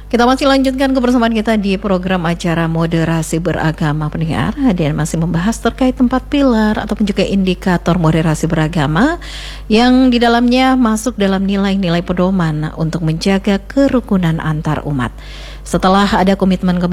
Kita masih lanjutkan kebersamaan kita di program acara Moderasi Beragama, pendengar, dan masih membahas terkait 4 pilar ataupun juga indikator moderasi beragama yang di dalamnya masuk dalam nilai-nilai pedoman untuk menjaga kerukunan antar umat. Setelah ada komitmen